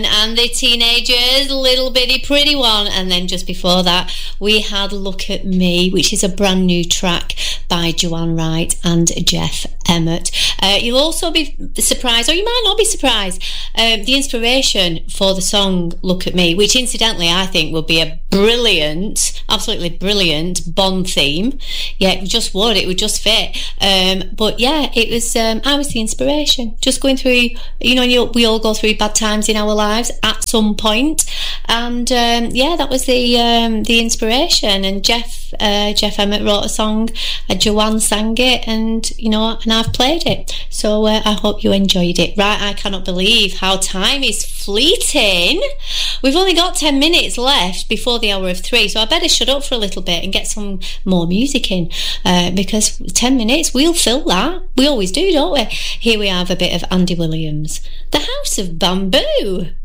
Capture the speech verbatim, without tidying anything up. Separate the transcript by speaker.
Speaker 1: and the Teenagers, Little Bitty Pretty One. And then just before that, we had Look at Me, which is a brand new track by Joanne Wright and Jeff Emmett. Uh, you'll also be surprised, or you might not be surprised, um, the inspiration for the song Look at Me, which incidentally I think will be a brilliant, absolutely brilliant Bond theme. Yeah, it just would, it would just fit. Um, but yeah, it was, um, I was the inspiration. Just going through, you know, you, we all go through bad times in our lives at some point, and um, yeah, that was the um, the inspiration. And Jeff uh, Jeff Emmett wrote a song, uh, Joanne sang it, and you know, and I've played it. So uh, I hope you enjoyed it. Right, I cannot believe how time is fleeting. We've only got ten minutes left before the hour of three, so I better shut up for a little bit and get some more music in, uh, because ten minutes, we'll fill that. We always do, don't we? Here we have a bit of Andy Williams, The House of Bamboo.